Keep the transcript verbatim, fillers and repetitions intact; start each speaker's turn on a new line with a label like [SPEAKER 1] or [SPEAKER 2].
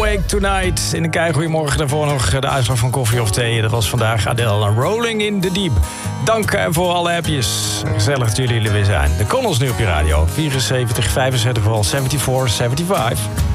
[SPEAKER 1] Awake Tonight. In de kei, goedemorgen. Daarvoor nog de uitslag van koffie of thee. Dat was vandaag Adele en Rolling in the Deep. Dank voor alle appjes. Gezellig dat jullie er weer zijn. De Connells nu op je radio. vierenzeventig, vijfenzeventig, vooral vierenzeventig, vijfenzeventig.